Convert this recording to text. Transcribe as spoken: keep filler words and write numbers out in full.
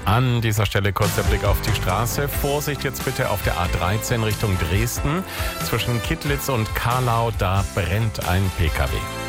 An dieser Stelle kurz der Blick auf die Straße. Vorsicht jetzt bitte auf der A dreizehn Richtung Dresden. Zwischen Kittlitz und Karlau, da brennt ein P K W.